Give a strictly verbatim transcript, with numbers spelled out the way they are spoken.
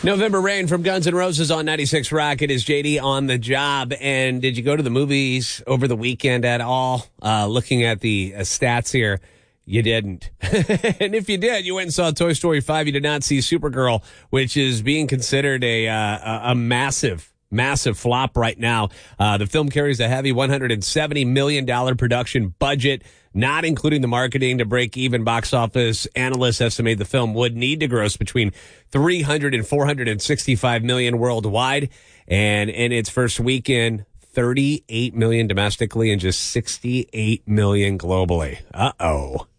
November Rain from Guns N' Roses on ninety-six Rock. It is J D on the job. And did you go to the movies over the weekend at all? Uh, looking at the uh, stats here, you didn't. And if you did, you went and saw Toy Story five. You did not see Supergirl, which is being considered a uh, a massive, massive flop right now. Uh, the film carries a heavy one hundred seventy million dollars production budget, not including the marketing to break even. Box office analysts estimate the film would need to gross between three hundred and four hundred sixty-five million worldwide. And in its first weekend, thirty-eight million domestically and just sixty-eight million globally. Uh-oh.